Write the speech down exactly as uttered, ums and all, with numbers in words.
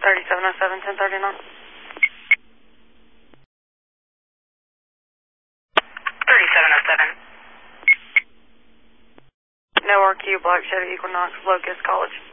thirty-seven oh seven, ten thirty-nine. thirty-seven oh seven. No R Q, Black Chevy, Equinox, Locust College.